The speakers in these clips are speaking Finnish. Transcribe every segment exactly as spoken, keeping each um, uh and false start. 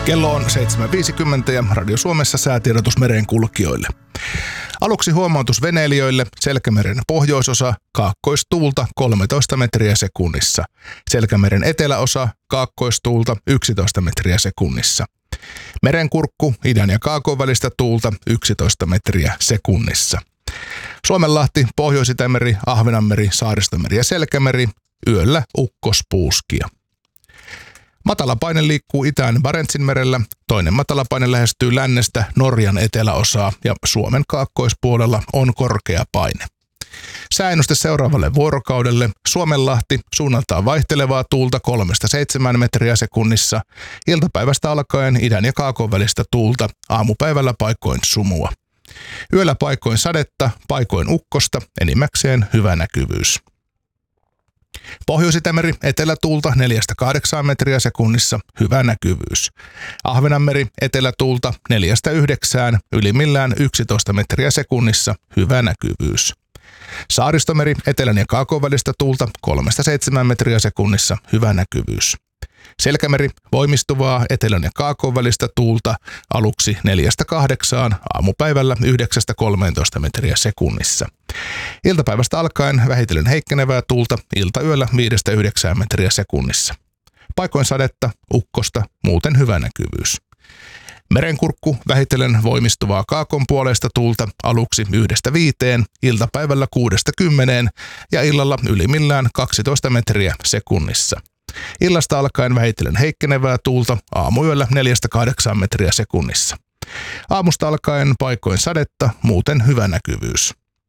Kello on seitsemän viisikymmentä ja Radio Suomessa säätiedotus merenkulkijoille. Aluksi huomautus veneilijöille: Selkämeren pohjoisosa, kaakkoistuulta kolmetoista metriä sekunnissa. Selkämeren eteläosa, kaakkoistuulta yksitoista metriä sekunnissa. Merenkurkku, idän ja kaakon välistä tuulta yksitoista metriä sekunnissa. Suomenlahti, Pohjois-Itämeri, Ahvenanmeri, Saaristomeri ja Selkämeri, yöllä ukkospuuskia. Matalapaine liikkuu itään Barentsinmerellä, toinen matalapaine lähestyy lännestä Norjan eteläosaa ja Suomen kaakkoispuolella on korkea paine. Sääennuste seuraavalle vuorokaudelle: Suomenlahti, suunnaltaan vaihtelevaa tuulta kolmesta seitsemään metriä sekunnissa, iltapäivästä alkaen idän ja kaakon välistä tuulta, aamupäivällä paikoin sumua. Yöllä paikoin sadetta, paikoin ukkosta, enimmäkseen hyvä näkyvyys. Pohjois-Itämeri, etelätuulta neljästä kahdeksaan metriä sekunnissa, hyvä näkyvyys. Ahvenanmeri, etelätuulta neljästä yhdeksään, ylimmillään yksitoista metriä sekunnissa, hyvä näkyvyys. Saaristomeri, etelän ja kaakon välistä tuulta kolmesta seitsemään metriä sekunnissa, hyvä näkyvyys. Selkämeri, voimistuvaa etelän ja kaakon välistä tuulta, aluksi neljästä kahdeksaan, aamupäivällä yhdeksästä kolmeentoista metriä sekunnissa. Iltapäivästä alkaen vähitellen heikkenevää tuulta, iltayöllä viidestä yhdeksään metriä sekunnissa. Paikoin sadetta, ukkosta, muuten hyvä näkyvyys. Merenkurkku, vähitellen voimistuvaa kaakon puolesta tuulta, aluksi yhdestä viiteen, iltapäivällä kuudesta kymmeneen ja illalla ylimmillään kaksitoista metriä sekunnissa. Illasta alkaen vähitellen heikkenevää tuulta, aamuyöllä neljästä kahdeksaan metriä sekunnissa. Aamusta alkaen paikoin sadetta, muuten hyvä näkyvyys.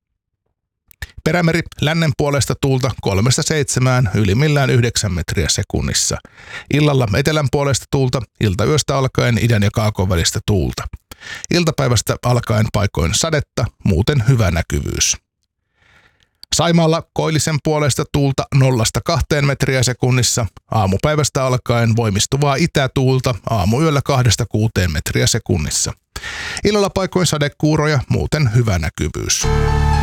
Perämeri, lännen puolesta tuulta kolmesta seitsemään, ylimmillään yhdeksän metriä sekunnissa. Illalla etelän puolesta tuulta, iltayöstä alkaen idän ja kaakon välistä tuulta. Iltapäivästä alkaen paikoin sadetta, muuten hyvä näkyvyys. Saimaalla koillisen puolesta tuulta nollasta kahteen metriä sekunnissa, aamupäivästä alkaen voimistuvaa itätuulta, aamuyöllä kahdesta kuuteen metriä sekunnissa. Illalla paikoin sadekuuroja, muuten hyvä näkyvyys.